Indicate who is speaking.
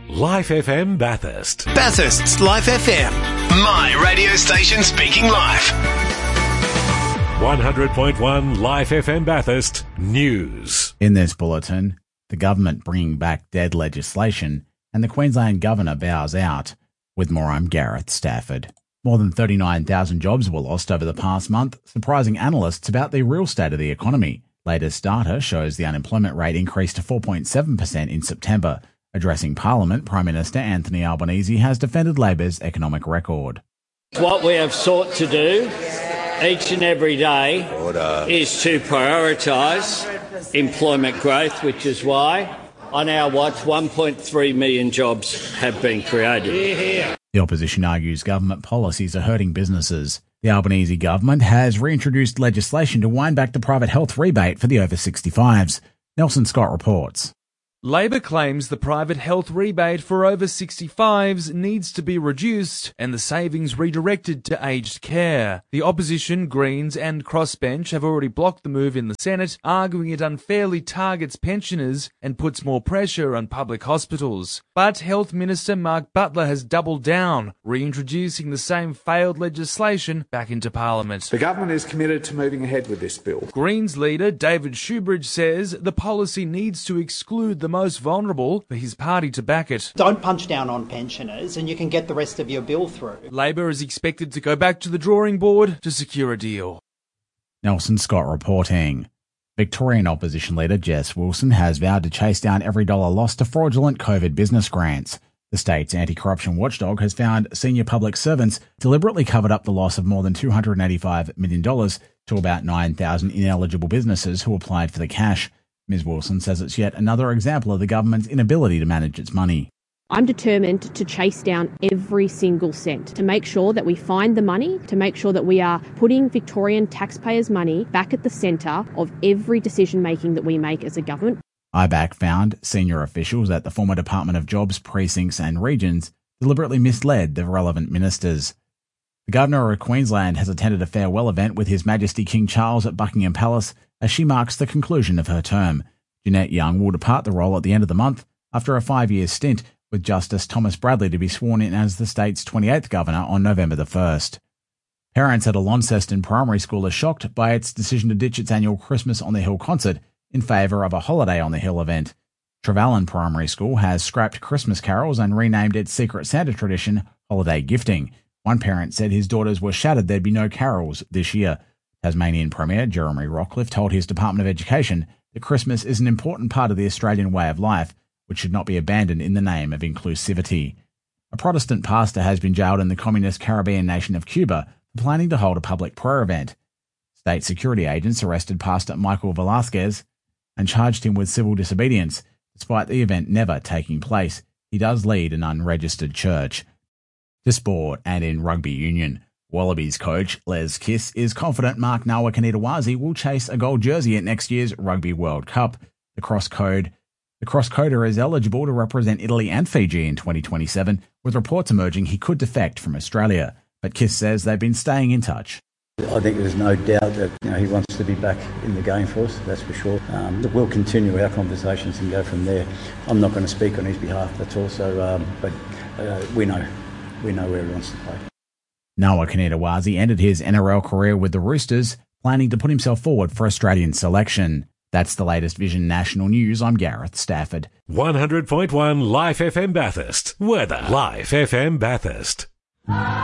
Speaker 1: Life FM Bathurst.
Speaker 2: Bathurst's Life FM. My radio station speaking life.
Speaker 1: 100.1 Life FM Bathurst News.
Speaker 3: In this bulletin, the government bringing back dead legislation and the Queensland Governor bows out. With more, I'm Gareth Stafford. More than 39,000 jobs were lost over the past month, surprising analysts about the real state of the economy. Latest data shows the unemployment rate increased to 4.7% in September. Addressing Parliament, Prime Minister Anthony Albanese has defended Labor's economic record.
Speaker 4: What we have sought to do each and every day is to prioritise employment growth, which is why on our watch 1.3 million jobs have been created.
Speaker 3: The opposition argues government policies are hurting businesses. The Albanese government has reintroduced legislation to wind back the private health rebate for the over 65s. Nelson Scott reports.
Speaker 5: Labor claims the private health rebate for over 65s needs to be reduced and the savings redirected to aged care. The opposition, Greens and Crossbench have already blocked the move in the Senate, arguing it unfairly targets pensioners and puts more pressure on public hospitals. But Health Minister Mark Butler has doubled down, reintroducing the same failed legislation back into Parliament.
Speaker 6: The government is committed to moving ahead with this bill.
Speaker 5: Greens leader David Shoebridge says the policy needs to exclude the most vulnerable for his party to back it.
Speaker 7: Don't punch down on pensioners and you can get the rest of your bill through.
Speaker 5: Labor is expected to go back to the drawing board to secure a deal.
Speaker 3: Nelson Scott reporting. Victorian opposition leader Jess Wilson has vowed to chase down every dollar lost to fraudulent COVID business grants. The state's anti-corruption watchdog has found senior public servants deliberately covered up the loss of more than $285 million to about 9,000 ineligible businesses who applied for the cash. Ms Wilson says it's yet another example of the government's inability to manage its money.
Speaker 8: I'm determined to chase down every single cent, to make sure that we find the money, to make sure that we are putting Victorian taxpayers' money back at the centre of every decision making that we make as a government. IBAC found senior officials at the former Department of Jobs, Precincts and Regions deliberately misled the relevant ministers. The Governor of Queensland has attended a farewell event with His Majesty King Charles at Buckingham Palace as she marks the conclusion of her term. Jeanette Young will depart the role at the end of the month after a 5-year stint, with Justice Thomas Bradley to be sworn in as the state's 28th Governor on November the 1st. Parents at a Launceston primary school are shocked by its decision to ditch its annual Christmas on the Hill concert in favour of a Holiday on the Hill event. Trevallyn Primary School has scrapped Christmas carols and renamed its Secret Santa tradition Holiday Gifting. One parent said his daughters were shattered there'd be no carols this year. Tasmanian Premier Jeremy Rockcliffe told his Department of Education that Christmas is an important part of the Australian way of life, which should not be abandoned in the name of inclusivity. A Protestant pastor has been jailed in the communist Caribbean nation of Cuba for planning to hold a public prayer event. State security agents arrested Pastor Michael Velasquez and charged him with civil disobedience, despite the event never taking place. He does lead an unregistered church. To sport and in rugby union, Wallabies coach Les Kiss is confident Mark Nawaqanitawase will chase a gold jersey at next year's Rugby World Cup. The cross-coder is eligible to represent Italy and Fiji in 2027, with reports emerging he could defect from Australia. But Kiss says they've been staying in touch.
Speaker 9: I think there's no doubt that he wants to be back in the game for us, that's for sure. We'll continue our conversations and go from there. I'm not going to speak on his behalf, that's all. But we know where he wants to play.
Speaker 3: Nawaqanitawase ended his NRL career with the Roosters, planning to put himself forward for Australian selection. That's the latest Vision National News. I'm Gareth Stafford.
Speaker 1: 100.1 Life FM Bathurst. Weather. Life FM Bathurst.